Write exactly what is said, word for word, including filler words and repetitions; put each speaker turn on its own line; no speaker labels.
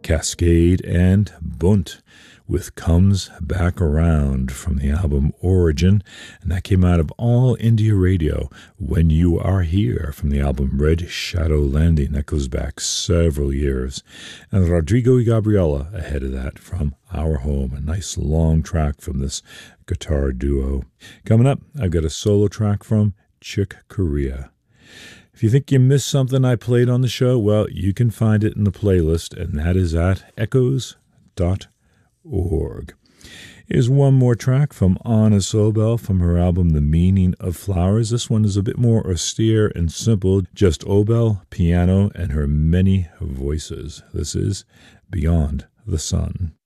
Cascade and Bunt with Comes Back Around from the album Origin, and that came out of All India Radio. When You Are Here from the album Red Shadow Landing, that goes back several years, and Rodrigo y Gabriela ahead of that from Our Home, a nice long track from this guitar duo. Coming up, I've got a solo track from Chick Corea. If you think you missed something I played on the show, well, you can find it in the playlist, and that is at echoes dot org. Here's one more track from Anna Sobel from her album The Meaning of Flowers. This one is a bit more austere and simple, just Obel, piano, and her many voices. This is Beyond the Sun.